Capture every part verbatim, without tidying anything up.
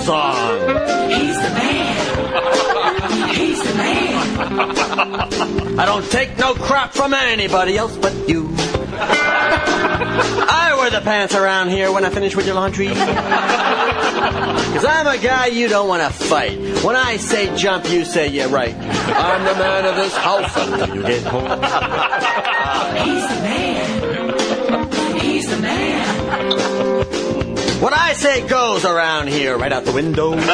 song. He's the man. He's the man. I don't take no crap from anybody else but you. I wear the pants around here when I finish with your laundry. Because I'm a guy you don't want to fight. When I say jump, you say yeah, right. I'm the man of this house until you get home. He's the man. He's the man. What I say goes around here, right out the window. And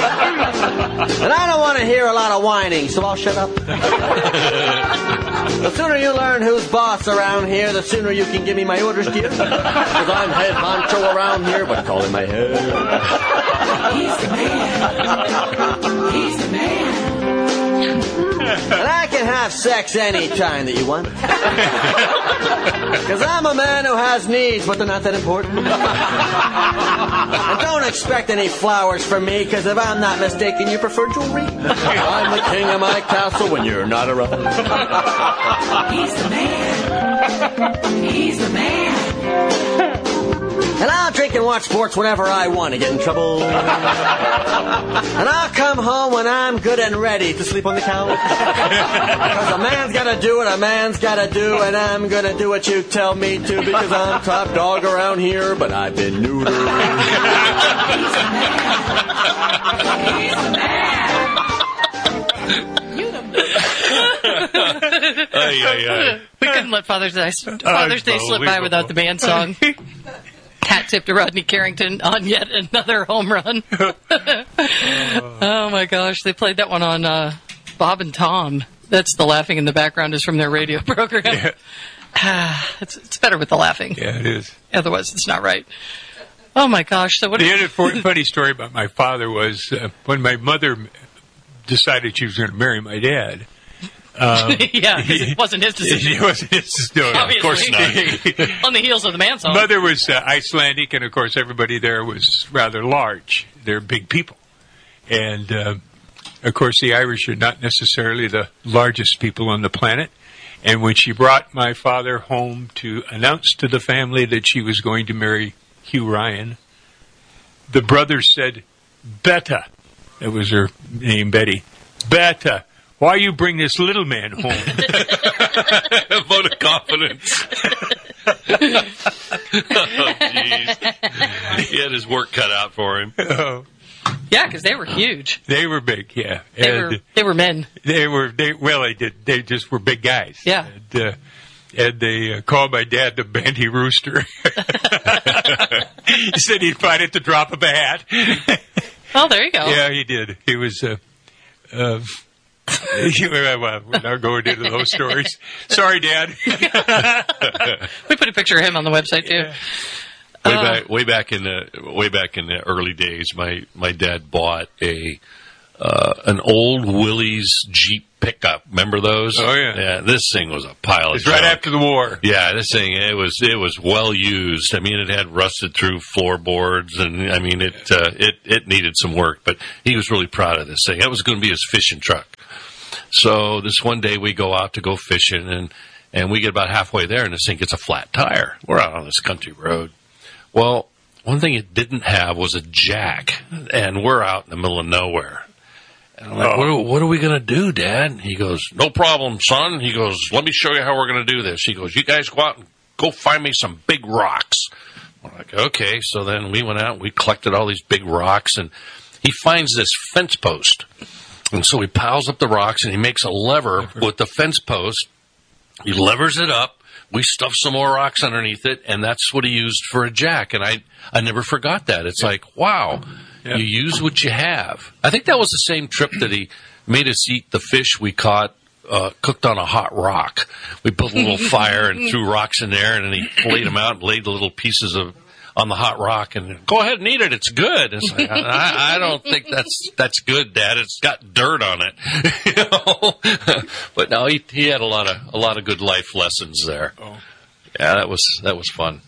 I don't want to hear a lot of whining, so I'll shut up. The sooner you learn who's boss around here, the sooner you can give me my orders, dear. Because I'm head honcho around here, but call him my head. He's the man. He's the man. And I can have sex any time that you want. Because I'm a man who has needs, but they're not that important. And don't expect any flowers from me, because if I'm not mistaken, you prefer jewelry. I'm the king of my castle when you're not around. He's the man. He's the man. And I'll drink and watch sports whenever I want to get in trouble. And I'll come home when I'm good and ready to sleep on the couch. Because a man's got to do what a man's got to do, and I'm going to do what you tell me to, because I'm top dog around here, but I've been neutered. He's the man. He's the man. You the man. Ay, ay, ay. We couldn't let Father's Day, Father's Day slip by without the band song. Hat tip to Rodney Carrington on yet another home run. Oh, my gosh. They played that one on uh, Bob and Tom. That's the laughing in the background is from their radio program. Yeah. it's, it's better with the laughing. Yeah, it is. Otherwise, it's not right. Oh, my gosh. So what? The other funny story about my father was uh, when my mother decided she was going to marry my dad. Um, yeah, because it wasn't his decision. It wasn't his no, no, of course not. On the heels of the man song. Mother was uh, Icelandic, and of course everybody there was rather large. They're big people. And, uh, of course, the Irish are not necessarily the largest people on the planet. And when she brought my father home to announce to the family that she was going to marry Hugh Ryan, the brothers said, Betta. That was her name, Betty. Betta. Why you bring this little man home? Vote of confidence. Oh, jeez. He had his work cut out for him. Oh. Yeah, because they were huge. They were big, yeah. They and were they were men. They were, they well, they did. They just were big guys. Yeah. And, uh, and they uh, called my dad the Bandy Rooster. He said he'd find it the drop of a hat. Oh, there you go. Yeah, he did. He was... Uh, uh, well, we're not going into those stories. Sorry, Dad. We put a picture of him on the website too. Yeah. Way Uh, back, way back in the way back in the early days, my my dad bought a uh, an old Willys Jeep pickup. Remember those? Oh yeah. Yeah. This thing was a pile It's of right junk. after the war. Yeah, this thing it was it was well used. I mean, it had rusted through floorboards, and I mean it uh, it it needed some work. But he was really proud of this thing. That was going to be his fishing truck. So this one day we go out to go fishing, and, and we get about halfway there, and this thing gets a flat tire. We're out on this country road. Well, one thing it didn't have was a jack, and we're out in the middle of nowhere. And I'm like, Oh. what, are, what are we going to do, Dad? And he goes, no problem, son. He goes, let me show you how we're going to do this. He goes, you guys go out and go find me some big rocks. I'm like, okay. So then we went out and we collected all these big rocks, and he finds this fence post. And so he piles up the rocks, and he makes a lever with the fence post. He levers it up. We stuff some more rocks underneath it, and that's what he used for a jack. And I, I never forgot that. It's like, wow, Yeah. you use what you have. I think that was the same trip that he made us eat the fish we caught uh, cooked on a hot rock. We built a little fire and threw rocks in there, and then he flayed them out and laid the little pieces of on the hot rock, and go ahead and eat it. It's good. It's like, I, I don't think that's that's good, Dad. It's got dirt on it. You know? But no, he he had a lot of a lot of good life lessons there. Oh. Yeah, that was that was fun.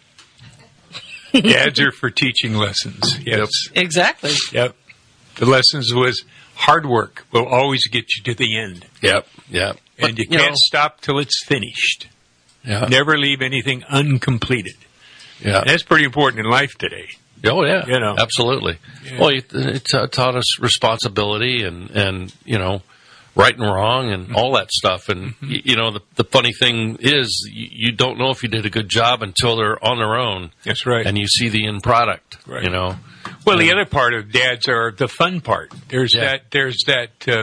Dads are for teaching lessons. Yes. Exactly. Yep. The lessons was hard work will always get you to the end. Yep, yep. And But, you you can't know, stop till it's finished. yeah, Never leave anything uncompleted. yeah. And that's pretty important in life today. Oh, yeah. You know. Absolutely. Yeah. Well, it, it taught us responsibility and, and, you know, right and wrong and all that stuff. And, mm-hmm. you, you know, the, the funny thing is you, you don't know if you did a good job until they're on their own. That's right. And you see the end product, right. you know. Well, the other part of dads are the fun part. There's yeah. that, there's that, uh,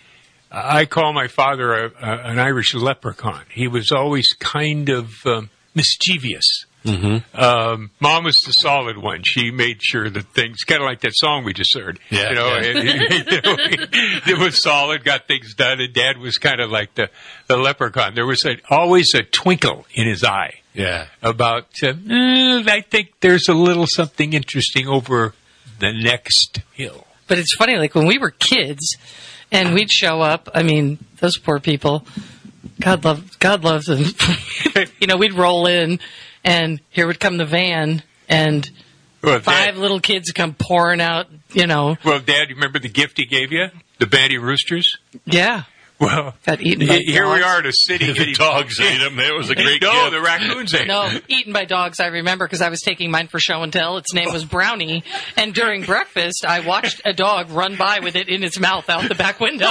I call my father a, a, an Irish leprechaun. He was always kind of um, mischievous. Mm-hmm. Um, Mom was the solid one. She made sure that things, kind of like that song we just heard. Yeah, you know, yeah. it, it, it, it was solid, got things done, and Dad was kind of like the, the leprechaun. There was a, always a twinkle in his eye. Yeah. About, uh, eh, I think there's a little something interesting over the next hill. But it's funny, like when we were kids and we'd show up, I mean, those poor people, God love, God loves them. You know, we'd roll in. And here would come the van, and well, five Dad, little kids come pouring out, you know. Well, Dad, you remember the gift he gave you? The Banty Roosters? Yeah. Well, got eaten by here dogs. we are in a city. The dogs ate them. It was a great no, gift. No, the raccoons ate No, eaten by dogs, I remember, because I was taking mine for show and tell. Its name was Brownie. And during breakfast, I watched a dog run by with it in its mouth out the back window.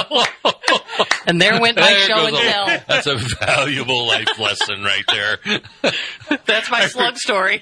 And there went my there show and a, tell. That's a valuable life lesson right there. That's my slug story.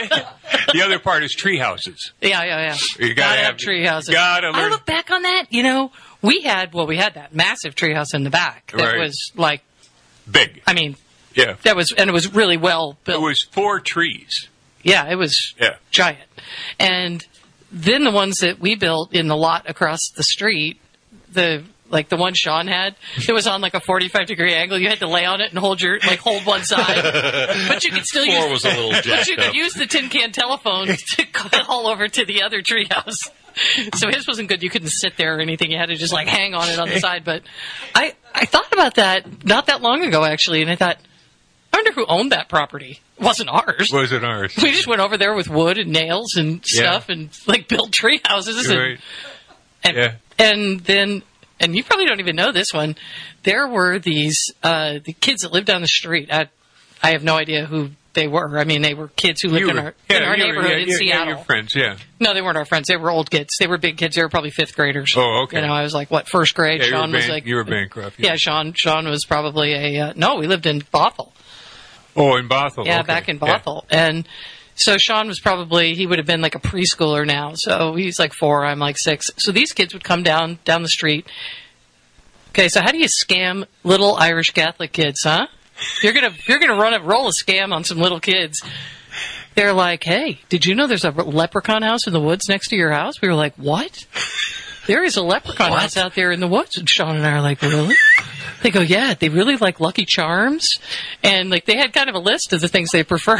The other part is tree houses. Yeah, yeah, yeah. You gotta, gotta have, have tree houses. Gotta learn. I look back on that, you know, we had, well, we had that massive treehouse in the back that right. was like big. I mean, yeah, that was, and it was really well built. It was four trees. Yeah, it was yeah. giant. And then the ones that we built in the lot across the street, the like the one Sean had, it was on like a forty-five degree angle. You had to lay on it and hold your like hold one side, but you could still Floor use was a little jacked but you could up. use the tin can telephone to call over to the other treehouse. So his wasn't good. You couldn't sit there or anything. You had to just like hang on it on the side. But I I thought about that not that long ago actually, and I thought, I wonder who owned that property. It wasn't ours. Wasn't ours. We just went over there with wood and nails and stuff yeah. and like built tree houses. And, right. and, yeah. and then, and you probably don't even know this one. There were these, uh, the kids that lived down the street. I, I have no idea who they were. I mean, they were kids who lived You in were, our, yeah, in our you were, neighborhood yeah, in yeah, Seattle. Yeah, your friends, yeah. No, they weren't our friends. They were old kids. They were big kids. They were probably fifth graders. Oh, okay. You know, I was like, what, first grade? Yeah, Sean you were was Ban- like, you were Bancroft. Yeah, yeah Sean, Sean was probably a, uh, no, we lived in Bothell. Oh, in Bothell. Yeah, okay. back in Bothell. Yeah. And so Sean was probably, he would have been like a preschooler now. So he's like four, I'm like six. So these kids would come down, down the street. Okay, so how do you scam little Irish Catholic kids, huh? You're gonna, you're gonna run a, roll a scam on some little kids. They're like, hey, did you know there's a leprechaun house in the woods next to your house? We were like, what? There is a leprechaun What? house out there in the woods. And Sean and I are like, really? They go, yeah, they really like Lucky Charms. And like they had kind of a list of the things they preferred.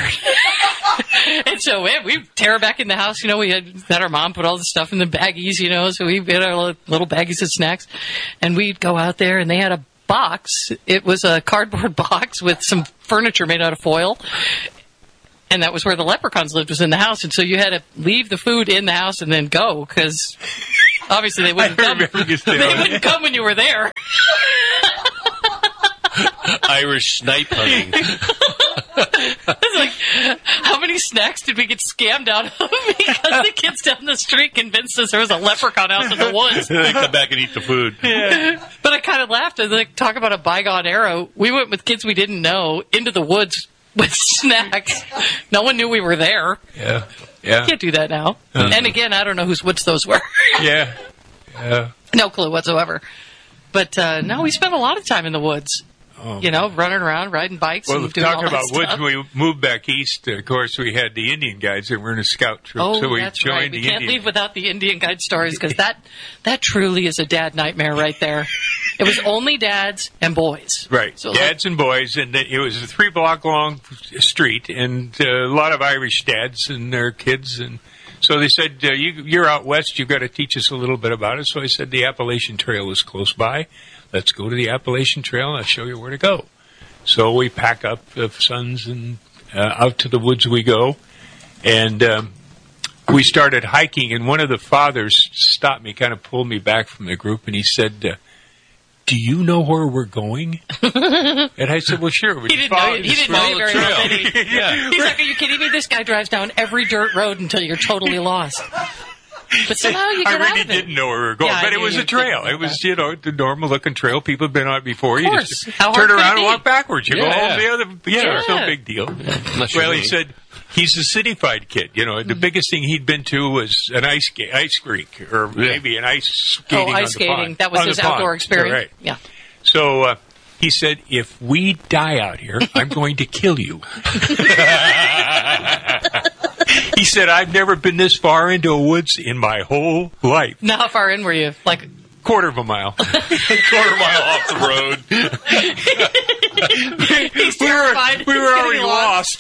And so man, we tear back in the house, you know, we had, had our mom put all the stuff in the baggies, you know, so we had our little baggies of snacks. And we'd go out there and they had a box. It was a cardboard box with some furniture made out of foil. And that was where the leprechauns lived, was in the house. And so you had to leave the food in the house and then go, because obviously they wouldn't come. They wouldn't come when you were there. Irish snipe hunting. It's like, how many snacks did we get scammed out of because the kids down the street convinced us there was a leprechaun out in the woods? They come back and eat the food. Yeah. But I kind of laughed. I was like, talk about a bygone era. We went with kids we didn't know into the woods with snacks. No one knew we were there. Yeah. Yeah. You can't do that now. Uh-huh. And again, I don't know whose woods those were. Yeah. Yeah. No clue whatsoever. But uh, no, we spent a lot of time in the woods. Oh. You know, running around, riding bikes. Well, and doing talking all that about woods, stuff. when we moved back east, of course, we had the Indian guides that were in a scout troop. Oh, so we that's joined right. the We can't Indian. leave without the Indian guide stories, because that, that truly is a dad nightmare right there. It was only dads and boys. Right, so dads like, and boys, and it was a three-block-long street, and uh, a lot of Irish dads and their kids, and so they said, uh, you, you're out west, you've got to teach us a little bit about it. So I said, the Appalachian Trail is close by. Let's go to the Appalachian Trail, and I'll show you where to go. So we pack up the sons, and uh, out to the woods we go. And um, we started hiking, and one of the fathers stopped me, kind of pulled me back from the group, and he said, uh, do you know where we're going? And I said, well, sure. We He didn't know you, he didn't know you very well, trail. did he? Yeah. He's like, are you kidding me? This guy drives down every dirt road until you're totally lost. But somehow you I get really out of it. didn't know where we were going, Yeah, I but it knew was you a trail. didn't. It was, you know, the normal looking trail. People have been on it before. Of You course. just How hard turn could it around and be? walk backwards. You go Yeah, home the other. Yeah, Yeah. it's no big deal. Unless Well, you're he me. said he's a city-fied kid. You know, the biggest thing he'd been to was an ice ga- ice rink, or maybe an ice skating. Oh, on ice the skating. pond. That was On his the pond. outdoor experience. Right. Yeah. So uh, he said, if we die out here, I'm going to kill you. He said, I've never been this far into a woods in my whole life. Now, how far in were you? Like, Quarter of a mile. quarter mile off the road. he's we were, terrified. we were He's already getting lost.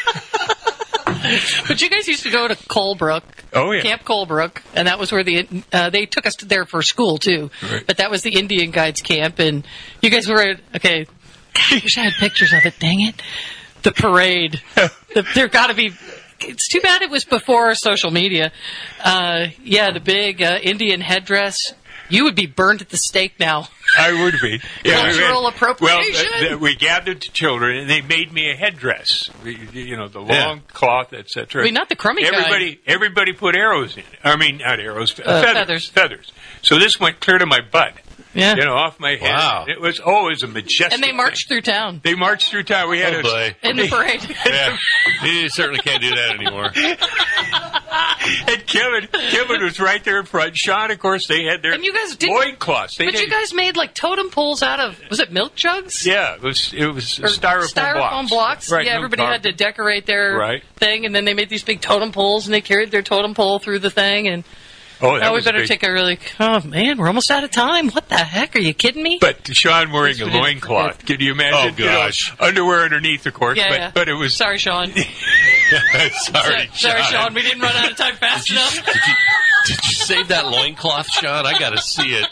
But you guys used to go to Colebrook, Oh, yeah. Camp Colebrook, and that was where the uh, they took us to there for school too. Right. But that was the Indian Guides camp, and you guys were at, okay. God, I wish I had pictures of it. Dang it, the parade. the, there got to be. It's too bad it was before social media. Uh, yeah, the big uh, Indian headdress. You would be burned at the stake now. I would be. Cultural we appropriation. Well, uh, uh, we gathered the children, and they made me a headdress. We, you know, the long Yeah. cloth, et cetera. I mean, not the crummy kind. Everybody, everybody put arrows in it. I mean, not arrows, fe- Uh, feathers, feathers. feathers. So this went clear to my butt. Yeah. You know, off my head. Wow. It was, oh, it was a majestic And they marched thing. through town They marched through town. We had Oh, a, boy. in the parade. Yeah. You certainly can't do that anymore. and Kevin, Kevin was right there in front. Sean, of course, they had their And you guys didn't- loincloths. They But you didn't- guys made like totem poles out of, was it milk jugs? Yeah, it was, it was Or styrofoam, styrofoam blocks. Right, Yeah, no everybody car- had to decorate their Right. thing, and then they made these big totem poles, and they carried their totem pole through the thing. And Oh, that now we was better big. take a really. Oh man, we're almost out of time. What the heck? Are you kidding me? But Sean wearing Yes, a we didn't loincloth. forget. Can you imagine? Oh, You know, gosh. underwear underneath, of course. yeah, but, yeah. but it was. Sorry, Sean. Sorry, Sorry, Sean. Sean. We didn't run out of time fast Did you, enough. did, you, did you save that loincloth, Sean? I got to see it.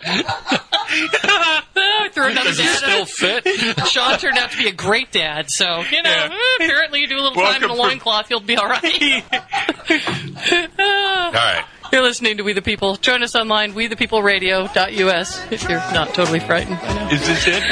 I threw another Does it dad still out. fit? Sean turned out to be a great dad, so you know. Yeah. eh, apparently, you do a little time in Welcome a from- loincloth, you'll be all right. All right. You're listening to We the People. Join us online, we the people radio dot U S, if you're not totally frightened by now. Is this it?